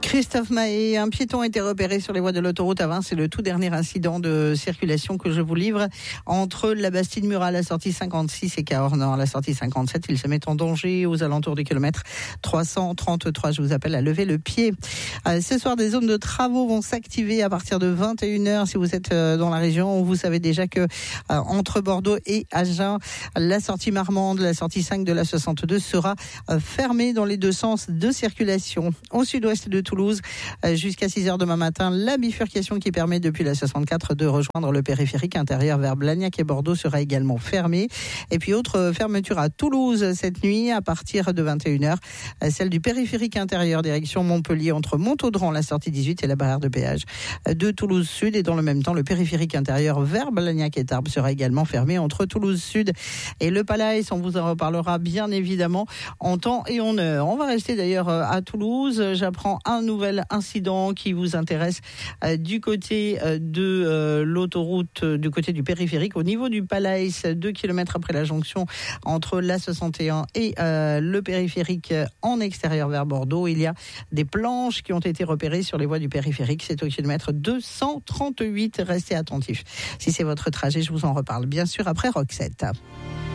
Christophe Mahé, un piéton a été repéré sur les voies de l'autoroute A20. C'est le tout dernier incident de circulation que je vous livre entre la Bastide-Murat, la sortie 56 et Cahors Nord, la sortie 57. Il se met en danger aux alentours du kilomètre 333. Je vous appelle à lever le pied. Ce soir, des zones de travaux vont s'activer à partir de 21h. Si vous êtes dans la région, vous savez déjà que entre Bordeaux et Agen, la sortie Marmande, la sortie 5 de la 62 sera fermée dans les deux sens de circulation. Au sud-ouest de Toulouse, jusqu'à 6h demain matin, la bifurcation qui permet depuis la 64 de rejoindre le périphérique intérieur vers Blagnac et Bordeaux sera également fermée. Et puis autre fermeture à Toulouse cette nuit à partir de 21h, celle du périphérique intérieur direction Montpellier entre Montaudran, la sortie 18 et la barrière de péage de Toulouse Sud. Et dans le même temps, le périphérique intérieur vers Blagnac et Tarbes sera également fermé entre Toulouse Sud et le Palais. On vous en reparlera bien évidemment en temps et en heure. On va rester d'ailleurs à Toulouse. J'apprends un nouvel incident qui vous intéresse du côté de l'autoroute, du côté du périphérique, au niveau du Palais, 2 km après la jonction entre la 61 et le périphérique en extérieur vers Bordeaux. Il y a des planches qui ont été repérées sur les voies du périphérique. C'est au kilomètre 238. Restez attentifs. Si c'est votre trajet, je vous en reparle bien sûr après Roxette.